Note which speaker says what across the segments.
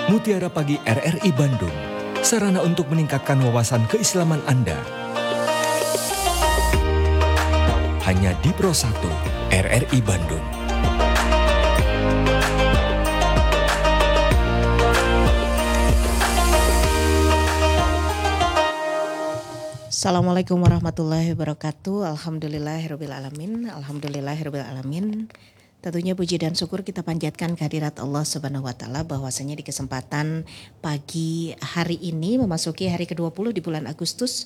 Speaker 1: Mutiara Pagi RRI Bandung, sarana untuk meningkatkan wawasan keislaman Anda. Hanya di Pro 1 RRI Bandung.
Speaker 2: Assalamualaikum warahmatullahi wabarakatuh. Alhamdulillahirrabbilalamin. Alhamdulillahirrabbilalamin. Tentunya puji dan syukur kita panjatkan kehadirat Allah Subhanahu wa taala bahwasanya di kesempatan pagi hari ini memasuki hari ke-20 di bulan Agustus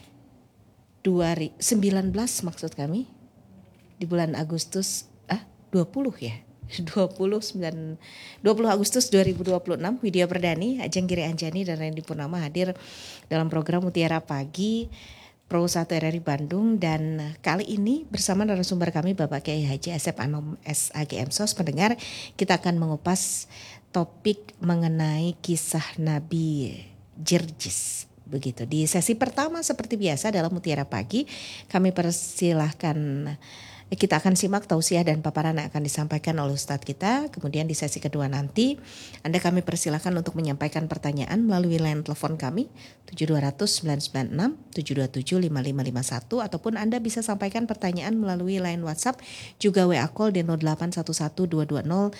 Speaker 2: 2019 maksud kami. Di bulan Agustus 20 ya. 20 Agustus 2026, Widya Perdani, Ajeng Giri Anjani dan Randy Purnama hadir dalam program Mutiara Pagi Pro 1 RRI Bandung, dan kali ini bersama narasumber kami Bapak Kiai Haji Asep Anom SAGM SOS. Pendengar, kita akan mengupas topik mengenai kisah Nabi Jirjis. Begitu, di sesi pertama seperti biasa dalam Mutiara Pagi kami persilahkan, kita akan simak tausiah dan paparan yang akan disampaikan oleh Ustadz kita. Kemudian di sesi kedua nanti Anda kami persilahkan untuk menyampaikan pertanyaan melalui line telepon kami 7200 996 727 5551, ataupun Anda bisa sampaikan pertanyaan melalui line WhatsApp juga WA call di 0811 220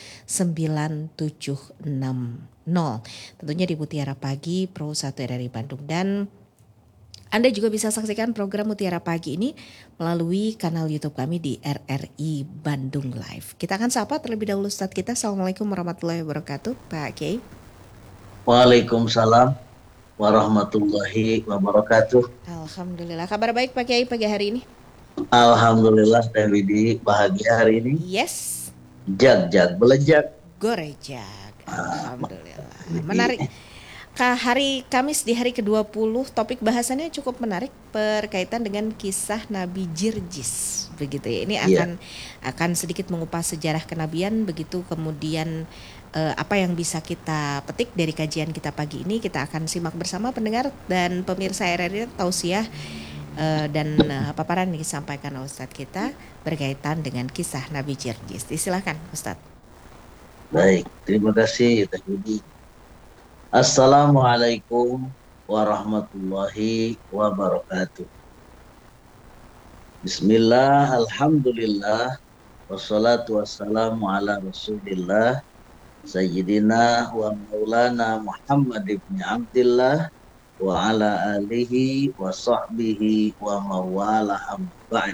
Speaker 2: 970. Tentunya di Mutiara Pagi Pro 1 RRI Bandung, dan Anda juga bisa saksikan program Mutiara Pagi ini melalui kanal YouTube kami di RRI Bandung Live. Kita akan sapa terlebih dahulu Ustadz kita. Assalamualaikum warahmatullahi wabarakatuh, Pak Kiai.
Speaker 3: Waalaikumsalam warahmatullahi wabarakatuh.
Speaker 2: Alhamdulillah. Kabar baik Pak Kiai pagi hari ini?
Speaker 3: Alhamdulillah, Teh Widi bahagia hari ini.
Speaker 2: Yes.
Speaker 3: Jag belejak.
Speaker 2: Gorejak. Alhamdulillah. Menarik. Hari Kamis di hari ke-20, topik bahasannya cukup menarik berkaitan dengan kisah Nabi Jirjis, begitu ya. Ini akan sedikit mengupas sejarah kenabian, begitu. Kemudian apa yang bisa kita petik dari kajian kita pagi ini, kita akan simak bersama pendengar dan pemirsa RRI tausiah dan paparan yang disampaikan oleh Ustadz kita berkaitan dengan kisah Nabi Jirjis. Silakan Ustadz.
Speaker 3: Baik, terima kasih Teh Widi. Assalamualaikum warahmatullahi wabarakatuh. Bismillah, alhamdulillah, wassalatu wassalamu ala rasulillah, sayyidina wa maulana Muhammad ibn Abdillah, wa ala alihi wa sahbihi wa mawala ba'd.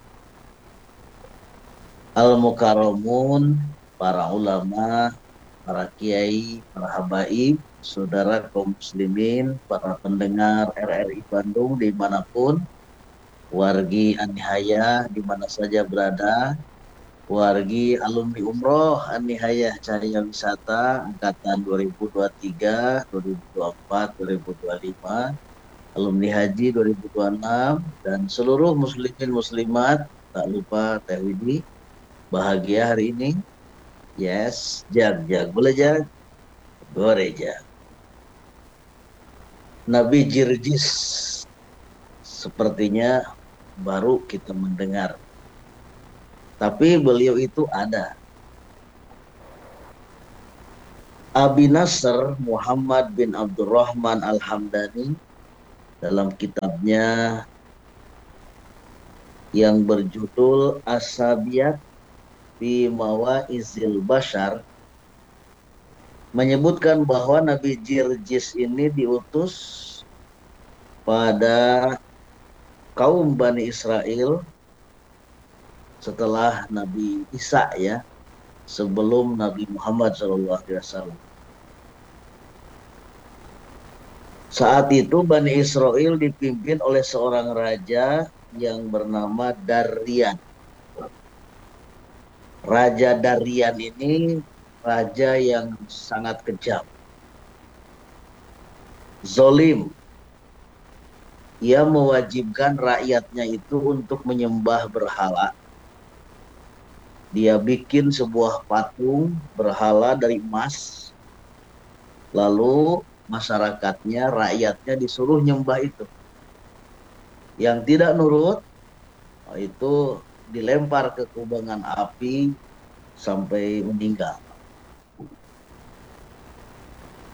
Speaker 3: Al-Mukarramun, para ulama, para kiai, para habaib, saudara kaum muslimin, para pendengar RRI Bandung dimanapun, wargi Anihaya dimana saja berada, wargi alumni umroh Anihaya Cahaya Wisata angkatan 2023, 2024, 2025, alumni haji 2026, dan seluruh muslimin muslimat, tak lupa Teh Widi, bahagia hari ini. Yes, jag belejak, gorejak. Nabi Jirjis sepertinya baru kita mendengar, tapi beliau itu ada. Abi Nasr Muhammad bin Abdurrahman Al-Hamdani dalam kitabnya yang berjudul As-Sabiyat fi Mawaizil Bashar menyebutkan bahwa Nabi Jirjis ini diutus pada kaum Bani Israel setelah Nabi Isa, ya, sebelum Nabi Muhammad SAW. Saat itu Bani Israel dipimpin oleh seorang raja yang bernama Darian. Raja Darian ini raja yang sangat kejam, zolim. Ia mewajibkan rakyatnya itu untuk menyembah berhala. Dia bikin sebuah patung berhala dari emas, lalu masyarakatnya, rakyatnya disuruh nyembah itu. Yang tidak nurut itu dilempar ke kubangan api sampai meninggal.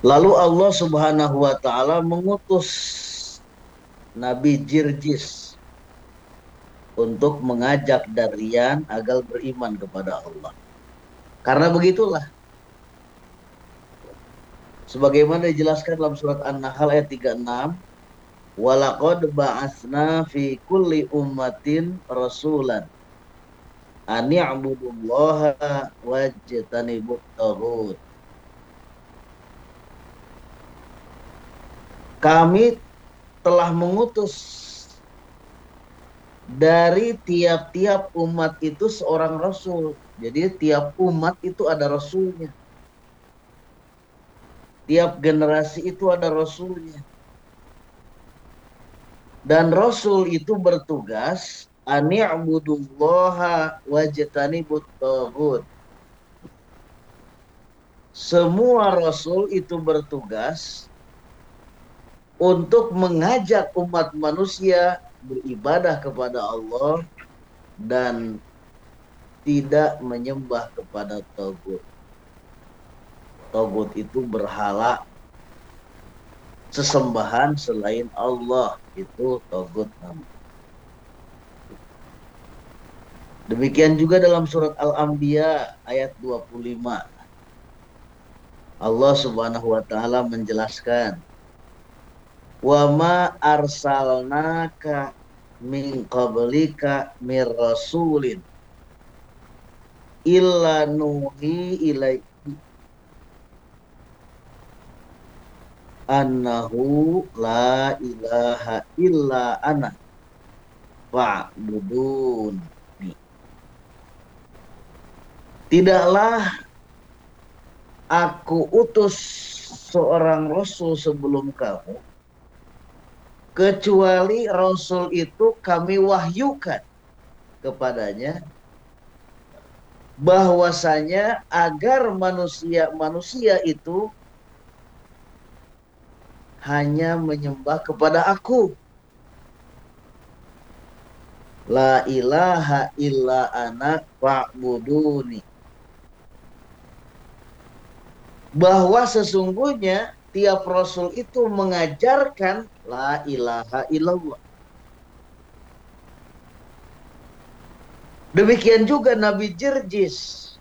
Speaker 3: Lalu Allah Subhanahu wa taala mengutus Nabi Jirjis untuk mengajak Daryan agar beriman kepada Allah. Karena begitulah, sebagaimana dijelaskan dalam surat An-Nahl ayat 36, walaqad ba'atsna fi kulli ummatin rasulan an i'budullaha wajtanibut taghut. Kami telah mengutus dari tiap-tiap umat itu seorang rasul. Jadi tiap umat itu ada rasulnya. Tiap generasi itu ada rasulnya. Dan rasul itu bertugas ani'budullaha wajtanibut taghut. Semua rasul itu bertugas untuk mengajak umat manusia beribadah kepada Allah dan tidak menyembah kepada taghut. Taghut itu berhala, sesembahan selain Allah, itu taghut namanya. Demikian juga dalam surat Al-Anbiya ayat 25. Allah Subhanahu wa taala menjelaskan, wa ma arsalnaka min qablika mir rasulin illa nuhi ilaihi annahu la ilaha illa ana fa'budun. Tidaklah aku utus seorang rasul sebelum kamu, kecuali rasul itu kami wahyukan kepadanya bahwasanya agar manusia itu hanya menyembah kepada aku. La ilaha illa ana fa'buduni. Bahwa sesungguhnya tiap rasul itu mengajarkan la ilaha illallah. Demikian juga Nabi Jirjis.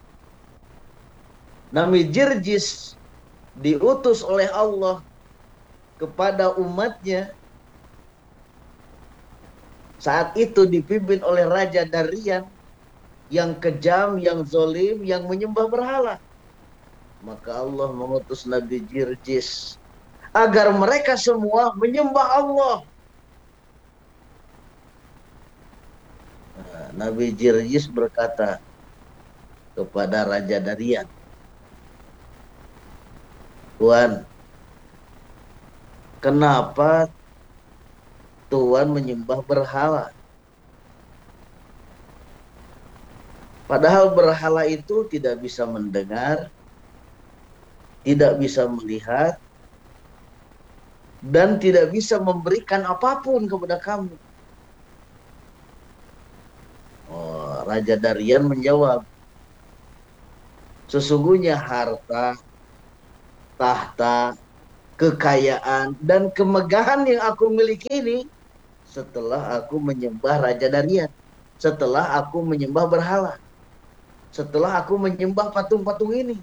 Speaker 3: Nabi Jirjis diutus oleh Allah kepada umatnya. Saat itu dipimpin oleh Raja Daryan yang kejam, yang zalim, yang menyembah berhala. Maka Allah mengutus Nabi Jirjis agar mereka semua menyembah Allah. Nabi Jirjis berkata kepada Raja Daryan, Tuan, kenapa Tuan menyembah berhala? Padahal berhala itu tidak bisa mendengar, tidak bisa melihat, dan tidak bisa memberikan apapun kepada kamu. Raja Daryan menjawab, sesungguhnya harta, tahta, kekayaan, dan kemegahan yang aku miliki ini setelah aku menyembah Raja Daryan, setelah aku menyembah berhala, setelah aku menyembah patung-patung ini.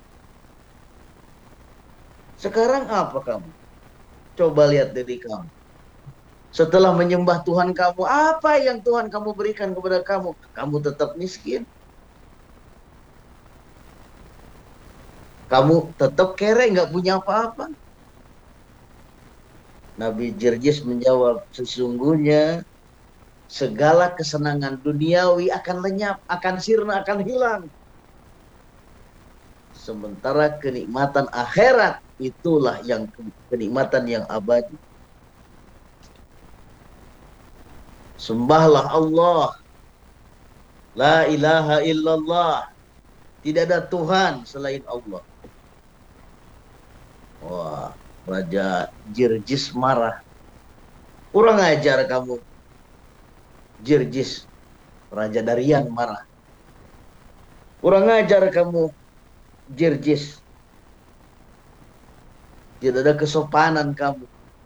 Speaker 3: Sekarang apa kamu? Coba lihat diri kamu. Setelah menyembah Tuhan kamu, apa yang Tuhan kamu berikan kepada kamu? Kamu tetap miskin. Kamu tetap kere, nggak punya apa-apa. Nabi Jirjis menjawab, sesungguhnya segala kesenangan duniawi akan lenyap, akan sirna, akan hilang. Sementara kenikmatan akhirat itulah yang kenikmatan yang abadi. Sembahlah Allah. La ilaha illallah. Tidak ada Tuhan selain Allah. Wah, Raja Jirjis marah. Kurang ajar kamu. Jirjis. Raja Daryan marah. Kurang ajar kamu, Jirjis. Tidak ada kesopanan kamu.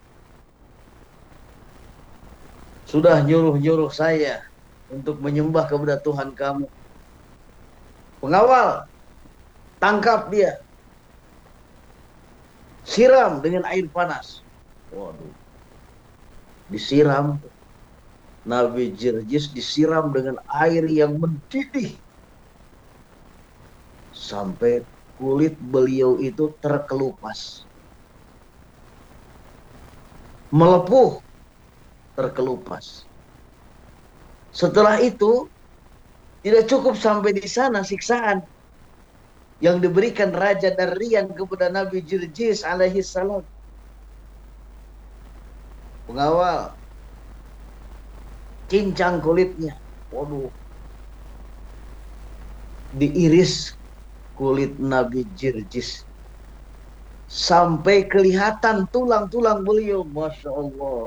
Speaker 3: Sudah nyuruh-nyuruh saya untuk menyembah kepada Tuhan kamu. Pengawal, tangkap dia. Siram dengan air panas. Waduh. Disiram. Nabi Jirjis disiram dengan air yang mendidih. Sampai kulit beliau itu terkelupas. Melepuh. Terkelupas. Setelah itu, tidak cukup sampai di sana siksaan yang diberikan Raja Darrian kepada Nabi Jirjis alaihi salam. Pengawal, cincang kulitnya. Waduh. Diiris kulit Nabi Jirjis. Sampai kelihatan tulang-tulang beliau. Masya Allah.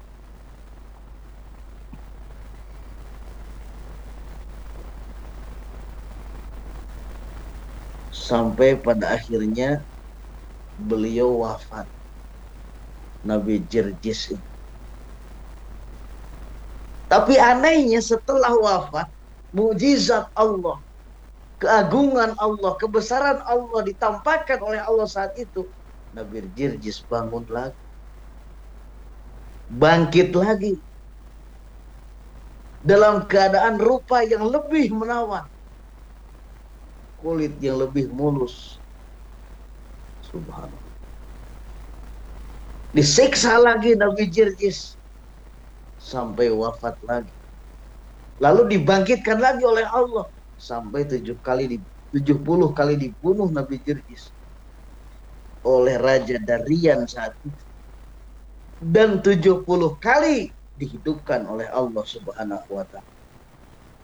Speaker 3: Sampai pada akhirnya beliau wafat. Nabi Jirjis itu. Tapi anehnya setelah wafat, mukjizat Allah, keagungan Allah, kebesaran Allah ditampakkan oleh Allah saat itu. Nabi Jirjis bangun lagi. Bangkit lagi. Dalam keadaan rupa yang lebih menawan. Kulit yang lebih mulus. Subhanallah. Disiksa lagi Nabi Jirjis sampai wafat lagi. Lalu dibangkitkan lagi oleh Allah sampai 70 kali dibunuh Nabi Jirjis oleh Raja Darrian saat itu. Dan 70 kali dihidupkan oleh Allah Subhanahu wa ta'ala.